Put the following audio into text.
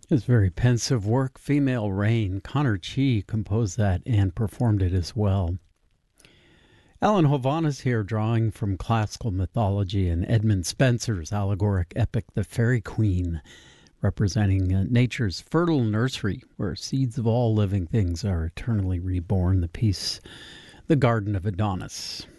It's very pensive work, Female Rain. Connor Chi composed that and performed it as well. Alan Hovana's here, drawing from classical mythology and Edmund Spenser's allegoric epic, The Fairy Queen, representing nature's fertile nursery where seeds of all living things are eternally reborn. The piece, The Garden of Adonis.